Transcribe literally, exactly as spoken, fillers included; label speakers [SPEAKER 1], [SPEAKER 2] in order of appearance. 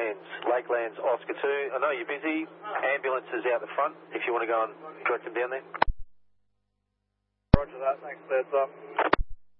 [SPEAKER 1] Lakelands, Lakelands, Oscar two. I know you're busy. Ambulance is out the front if you want to go and direct them down there.
[SPEAKER 2] Roger that, thanks, that's up.